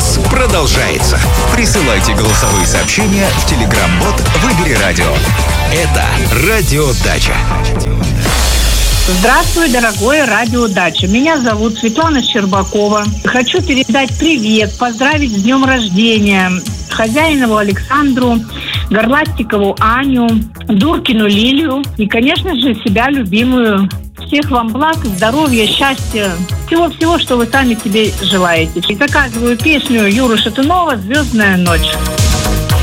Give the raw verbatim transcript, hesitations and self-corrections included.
час продолжается. Присылайте голосовые сообщения в Telegram-бот «Выбери радио». Это «Радиодача». Здравствуй, дорогое радио Дача. Меня зовут Светлана Щербакова. Хочу передать привет, поздравить с днем рождения Хозяинову Александру, Горластикову Аню, Дуркину Лилию и, конечно же, себя любимую. Всех вам благ, здоровья, счастья, всего-всего, что вы сами себе желаете. И заказываю песню Юры Шатунова «Звездная ночь».